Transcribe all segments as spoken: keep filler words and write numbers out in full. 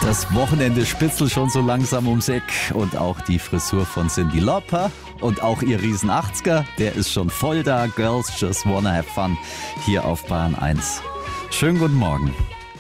Das Wochenende spitzelt schon so langsam ums Eck und auch die Frisur von Cyndi Lauper und auch ihr riesen achtziger, der ist schon voll da. Girls Just Wanna Have Fun hier auf Bayern eins. Schönen guten Morgen.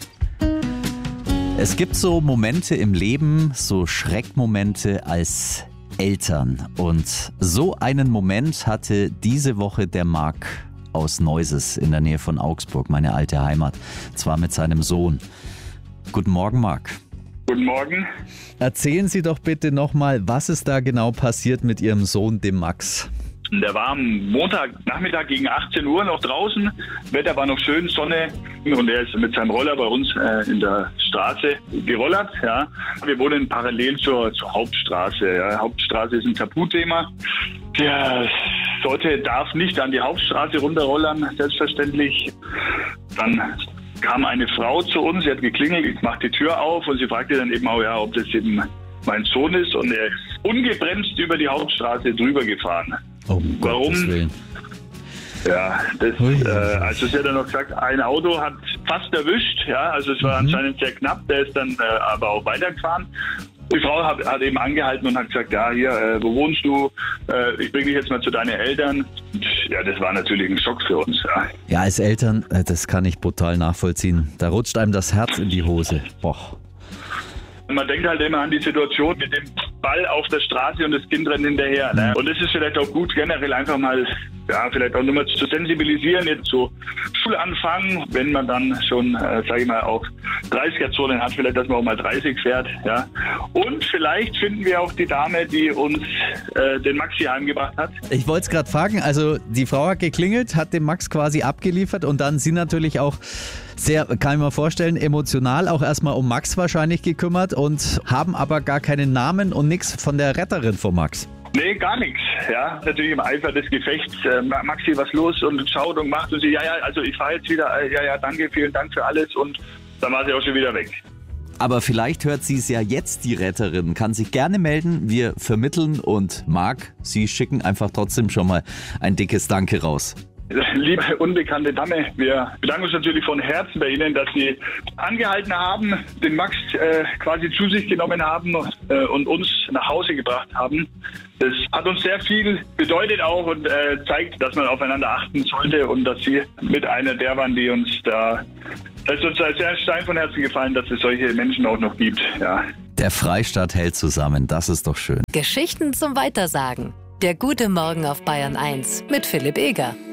Es gibt so Momente im Leben, so Schreckmomente als Eltern. Und so einen Moment hatte diese Woche der Marc aus Neuses in der Nähe von Augsburg, meine alte Heimat, zwar mit seinem Sohn. Guten Morgen, Marc. Guten Morgen. Erzählen Sie doch bitte nochmal, was ist da genau passiert mit Ihrem Sohn, dem Max? Der war am Montagnachmittag gegen achtzehn Uhr noch draußen. Wetter war noch schön, Sonne. Und er ist mit seinem Roller bei uns äh, in der Straße gerollert. Ja. Wir wohnen parallel zur, zur Hauptstraße. Ja. Hauptstraße ist ein Tabuthema. Der sollte, darf nicht an die Hauptstraße runterrollern, selbstverständlich. Dann kam eine Frau zu uns, sie hat geklingelt, ich mache die Tür auf und sie fragte dann eben auch, ja, ob das eben mein Sohn ist. Und er ist ungebremst über die Hauptstraße drüber gefahren. Oh, warum? Willen. Ja, das, äh, also sie hat dann noch gesagt, ein Auto hat fast erwischt, ja, also es war mhm. anscheinend sehr knapp, der ist dann äh, aber auch weitergefahren. Die Frau hat, hat eben angehalten und hat gesagt, ja, hier, äh, wo wohnst du? Äh, ich bringe dich jetzt mal zu deinen Eltern. Und, ja, das war natürlich ein Schock für uns. Ja. ja, als Eltern, äh, das kann ich brutal nachvollziehen. Da rutscht einem das Herz in die Hose. Boah. Man denkt halt immer an die Situation mit dem Ball auf der Straße und das Kind rennt hinterher. Ne? Und es ist vielleicht auch gut, generell einfach mal, ja, vielleicht auch nur mal zu sensibilisieren, jetzt so Schulanfang, wenn man dann schon, äh, sage ich mal, auch dreißiger-Zonen hat, vielleicht, dass man auch mal dreißig fährt. Ja. Und vielleicht finden wir auch die Dame, die uns äh, den Maxi heimgebracht hat. Ich wollte es gerade fragen, also die Frau hat geklingelt, hat den Max quasi abgeliefert und dann Sie natürlich auch sehr, kann ich mir vorstellen, emotional auch erstmal um Max wahrscheinlich gekümmert und haben aber gar keinen Namen und nichts von der Retterin von Max. Nee, gar nichts. Ja, natürlich im Eifer des Gefechts. Äh, Maxi, was los? Und schaut und macht und sie, ja, ja, also ich fahre jetzt wieder, äh, ja, ja, danke, vielen Dank für alles und dann war sie auch schon wieder weg. Aber vielleicht hört sie es ja jetzt, die Retterin, kann sich gerne melden, wir vermitteln und Marc, Sie schicken einfach trotzdem schon mal ein dickes Danke raus. Liebe unbekannte Dame, wir bedanken uns natürlich von Herzen bei Ihnen, dass Sie angehalten haben, den Max äh, quasi zu sich genommen haben äh, und uns nach Hause gebracht haben. Das hat uns sehr viel bedeutet auch und äh, zeigt, dass man aufeinander achten sollte und dass Sie mit einer der waren, die uns da, es ist uns sehr Stein von Herzen gefallen, dass es solche Menschen auch noch gibt. Ja. Der Freistaat hält zusammen, das ist doch schön. Geschichten zum Weitersagen. Der gute Morgen auf Bayern eins mit Philipp Eger.